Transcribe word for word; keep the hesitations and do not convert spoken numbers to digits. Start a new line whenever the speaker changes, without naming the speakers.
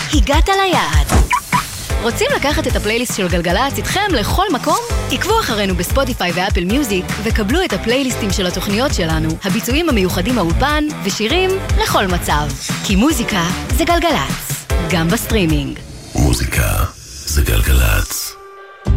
הגעת ליעד. רוצים לקחת את הפלייליסט של גלגלצ איתכם לכל מקום? עקבו אחרינו בספוטיפיי ואפל מיוזיק וקבלו את הפלייליסטים של התוכניות שלנו, הביצועים המיוחדים מהאולפן ושירים לכל מצב. כי מוזיקה זה גלגלצ, גם בסטרימינג.
מוזיקה זה גלגלצ.